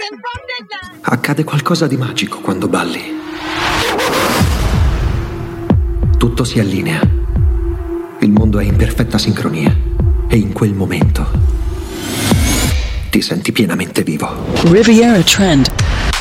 Accade qualcosa di magico quando balli. Tutto si allinea. Il mondo è in perfetta sincronia. E in quel momento ti senti pienamente vivo. Riviera Trend.